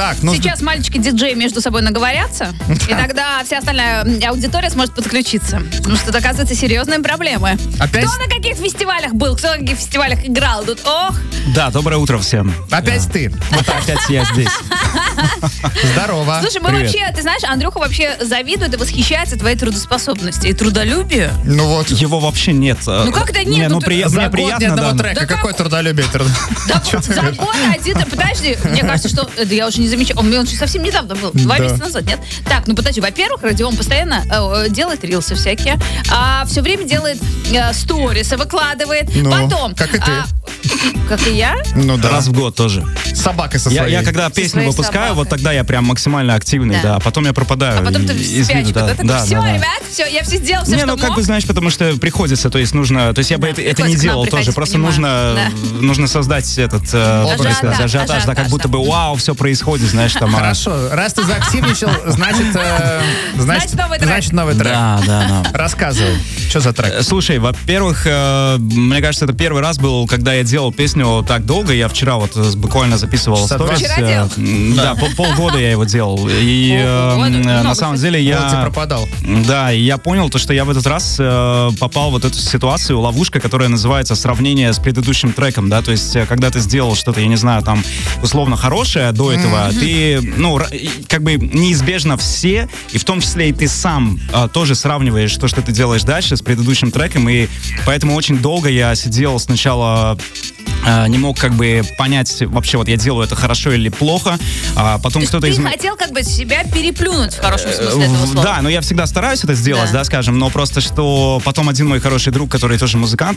Так, ну... Сейчас мальчики-диджеи между собой наговорятся, и тогда вся остальная аудитория сможет подключиться. Потому что это, оказывается, серьезные проблемы. Опять? Кто на каких фестивалях был, кто на каких фестивалях играл? Тут, ох! Да, доброе утро всем. Опять ты. Вот опять я здесь. Здорово. Слушай, мы Привет. вообще, ты знаешь, Андрюха вообще завидует и восхищается твоей трудоспособности и трудолюбию. Ну вот. Его вообще нет. Ну как это нет? Не, Ну ну, ты- За мне год ни приятно, одного да. трека. Да Какое трудолюбие? Да, за год один, подожди, мне кажется, что, это я уже не замечаю, он же совсем недавно был, 2 Да. месяца назад, нет? Так, ну подожди, во-первых, Родион постоянно делает рилсы всякие, все время делает сторисы, выкладывает, Ну, потом... как и ты. Как и я? Ну да. Раз в год тоже. С собакой со Я своей. когда песню своей выпускаю, собакой. вот тогда я прям максимально активный, Да. да. Потом я пропадаю. А потом ты в из спячку, виду, да? Такой, да, все, да, да. ребят, все, я все сделал, все, Не, что ну как мог. бы, знаешь, потому что приходится, то есть нужно, то есть я бы Да, это не приходится к нам делал тоже, приходить, просто понимаю. нужно создать этот ажиотаж, да, как будто бы вау, все происходит, знаешь, там. Хорошо. Раз ты заактивничал, Значит, новый трек. значит, новый трек. Да. Рассказывай. Что за трек? Слушай, во-первых, мне кажется, это первый раз был, когда я делал песню так долго. Я вчера вот буквально записывал Часа два. сторис. Вчера делал? Да, полгода я его делал. И Полгода? на Много самом всего. деле Вот ты я... пропадал. Да, и я понял то, что я в этот раз попал в вот эту ситуацию, ловушка, которая называется сравнение с предыдущим треком, да, то есть когда ты сделал что-то, я не знаю, там, условно хорошее до этого, ты, ну, как бы неизбежно все, и в том числе и ты сам тоже сравниваешь то, что ты делаешь дальше с предыдущим треком, и поэтому очень долго я сидел сначала... не мог как бы понять вообще, вот я делаю это хорошо или плохо, а потом То есть кто-то ты из... хотел как бы себя переплюнуть в хорошем смысле этого слова. Да, но я всегда стараюсь это сделать, Да. да, скажем, но просто что потом один мой хороший друг, который тоже музыкант,